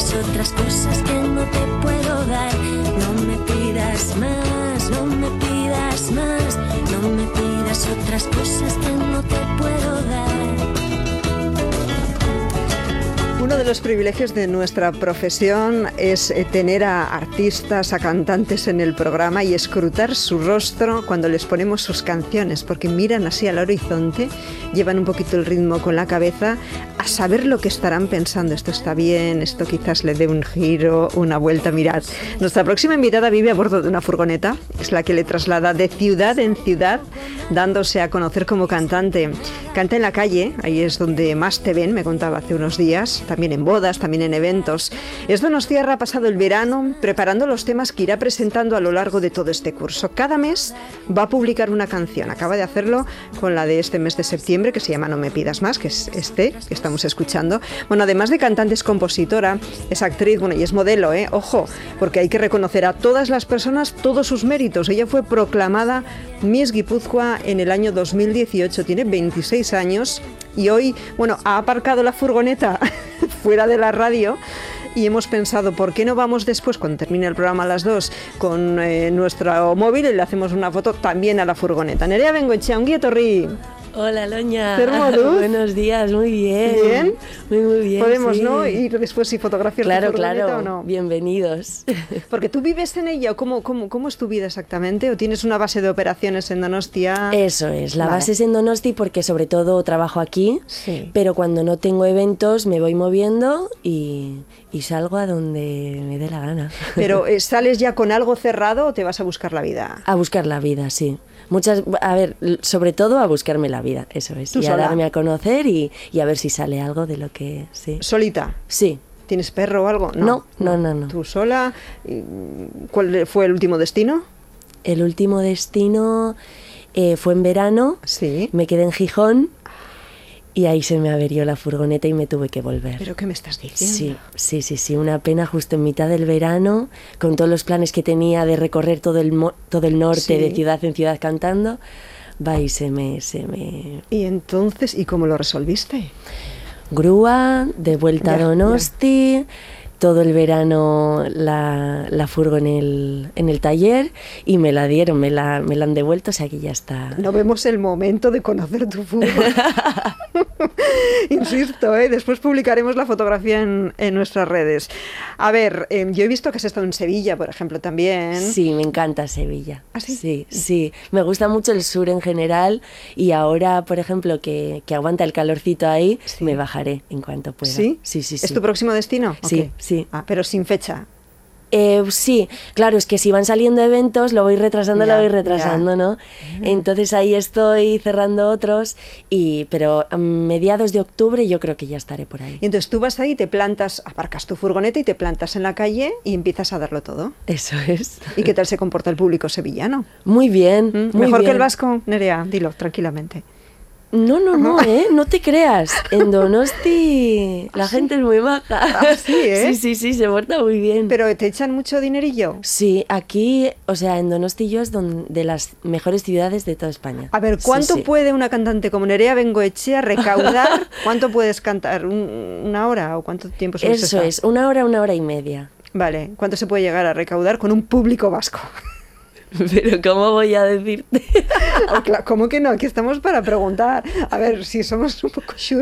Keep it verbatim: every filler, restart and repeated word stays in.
pidas otras cosas que no te puedo dar. No me pidas más, no me pidas más, no me pidas otras cosas que no te puedo dar. Uno de los privilegios de nuestra profesión es tener a artistas, a cantantes en el programa y escrutar su rostro cuando les ponemos sus canciones, porque miran así al horizonte, llevan un poquito el ritmo con la cabeza, a saber lo que estarán pensando. Esto está bien, esto quizás le dé un giro, una vuelta. Mirad, nuestra próxima invitada vive a bordo de una furgoneta, es la que le traslada de ciudad en ciudad, dándose a conocer como cantante. Canta en la calle, ahí es donde más te ven, me contaba hace unos días, también en bodas, también en eventos. Es donostiarra, ha pasado el verano preparando los temas que irá presentando a lo largo de todo este curso. Cada mes va a publicar una canción. Acaba de hacerlo con la de este mes de septiembre, que se llama No me pidas más, que es este que estamos escuchando. Bueno, además de cantante, es compositora, es actriz, bueno, y es modelo, ¿eh? Ojo, porque hay que reconocer a todas las personas todos sus méritos. Ella fue proclamada Miss Guipúzcoa en el año dos mil dieciocho, tiene veintiséis años y hoy, bueno, ha aparcado la furgoneta fuera de la radio y hemos pensado, ¿por qué no vamos después, cuando termine el programa a las dos, con eh, nuestro móvil y le hacemos una foto también a la furgoneta? Nerea Bengoechea, ongi etorri. Hola, Loña. Buenos días, muy bien. ¿Bien? Muy, muy bien. Podemos, sí. ¿no? Ir después y fotografiar claro, tu furgoneta, claro. ¿o no? Bienvenidos. Porque tú vives en ella, ¿cómo, cómo, cómo es tu vida exactamente? ¿O tienes una base de operaciones en Donostia? Eso es, la Vale. base es en Donosti porque sobre todo trabajo aquí, Sí. pero cuando no tengo eventos me voy moviendo y, y salgo a donde me dé la gana. Pero eh, ¿sales ya con algo cerrado o te vas a buscar la vida? A buscar la vida, sí. Muchas, a ver, sobre todo a buscarme la vida, eso es. ¿Tú Y sola? a darme a conocer y, y a ver si sale algo de lo que... Sí. ¿Solita? Sí. ¿Tienes perro o algo? No, no, no, no. ¿Tú sola? ¿Cuál fue el último destino? El último destino eh, fue en verano, Sí. me quedé en Gijón y ahí se me averió la furgoneta y me tuve que volver. ¿Pero qué me estás diciendo? Sí, sí, sí, sí, una pena justo en mitad del verano, con todos los planes que tenía de recorrer todo el, mo- todo el norte, Sí. de ciudad en ciudad cantando, va y se me, se me... ¿Y entonces, y cómo lo resolviste? Grúa, de vuelta Ya, a Donosti, todo el verano la, la furgo en el, en el taller y me la dieron, me la, me la han devuelto, o sea que ya está. No vemos el momento de conocer tu fútbol. Insisto, ¿eh? Después publicaremos la fotografía en, en nuestras redes. A ver, eh, yo he visto que has estado en Sevilla, por ejemplo, también. Sí, me encanta Sevilla. ¿Ah, sí? Sí, sí. Me gusta mucho el sur en general y ahora, por ejemplo, que, que aguanta el calorcito ahí, Sí. me bajaré en cuanto pueda. ¿Sí? Sí, sí, sí. ¿Es tu próximo destino? ¿O Sí, qué? sí. Ah, pero sin fecha. Eh, sí, claro, es que si van saliendo eventos lo voy retrasando, Ya, lo voy retrasando, ya. ¿no? Entonces ahí estoy cerrando otros, y pero a mediados de octubre yo creo que ya estaré por ahí. Y entonces tú vas ahí, te plantas, aparcas tu furgoneta y te plantas en la calle y empiezas a darlo todo. Eso es. ¿Y qué tal se comporta el público sevillano? Muy bien, ¿Mm? muy ¿Mejor que bien. el vasco? Nerea, dilo tranquilamente. No, no, no, ¿eh? No te creas. En Donosti la gente es muy maja. Ah, sí, ¿eh? Sí, sí, sí, se porta muy bien. ¿Pero te echan mucho dinerillo? Sí, aquí, o sea, en Donosti yo es don- de las mejores ciudades de toda España. A ver, ¿cuánto Sí, sí. puede una cantante como Nerea Bengoechea recaudar? ¿Cuánto puedes cantar? ¿Un- ¿Una hora o cuánto tiempo sueles Eso estar? es, una hora, una hora y media. Vale, ¿cuánto se puede llegar a recaudar con un público vasco? Pero ¿cómo voy a decirte? Ah, claro, ¿cómo que no? Aquí estamos para preguntar. A ver, si somos un poco